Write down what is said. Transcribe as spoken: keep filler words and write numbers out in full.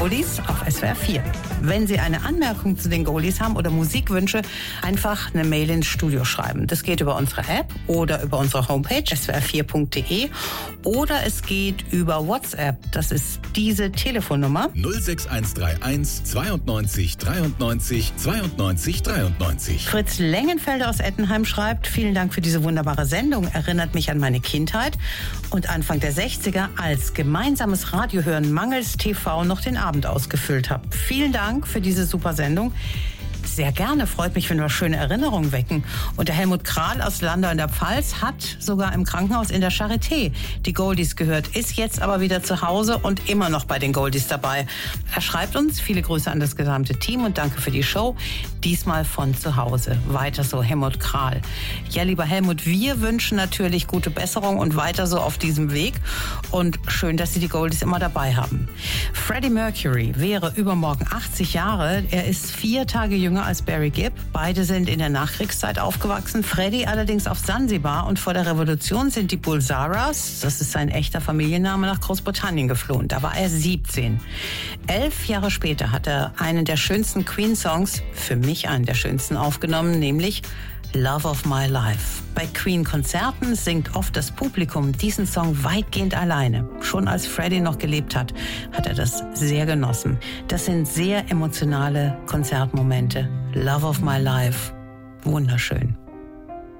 Goldies auf S W R vier. Wenn Sie eine Anmerkung zu den Goldies haben oder Musikwünsche, einfach eine Mail ins Studio schreiben. Das geht über unsere App oder über unsere Homepage s w r vier punkt d e oder es geht über WhatsApp. Das ist diese Telefonnummer null sechs eins drei eins zweiundneunzig dreiundneunzig zweiundneunzig dreiundneunzig. Fritz Lengenfelder aus Ettenheim schreibt: Vielen Dank für diese wunderbare Sendung. Erinnert mich an meine Kindheit und Anfang der sechziger, als gemeinsames Radiohören mangels T V noch den Abend ausgefüllt habe. Vielen Dank für diese super Sendung. Sehr gerne, freut mich, wenn wir schöne Erinnerungen wecken. Und der Helmut Kral aus Landau in der Pfalz hat sogar im Krankenhaus in der Charité die Goldies gehört, ist jetzt aber wieder zu Hause und immer noch bei den Goldies dabei. Er schreibt uns: Viele Grüße an das gesamte Team und danke für die Show. Diesmal von zu Hause. Weiter so, Helmut Kral. Ja, lieber Helmut, wir wünschen natürlich gute Besserung und weiter so auf diesem Weg. Und schön, dass Sie die Goldies immer dabei haben. Freddie Mercury wäre übermorgen achtzig Jahre. Er ist vier Tage jünger als Barry Gibb. Beide sind in der Nachkriegszeit aufgewachsen. Freddie allerdings auf Sansibar, und vor der Revolution sind die Bulsaras, das ist sein echter Familienname, nach Großbritannien geflohen. Da war er siebzehn. Elf Jahre später hat er einen der schönsten Queen-Songs, für mich einen der schönsten, aufgenommen, nämlich Love of My Life. Bei Queen-Konzerten singt oft das Publikum diesen Song weitgehend alleine. Schon als Freddie noch gelebt hat, hat er das sehr genossen. Das sind sehr emotionale Konzertmomente. Love of My Life. Wunderschön.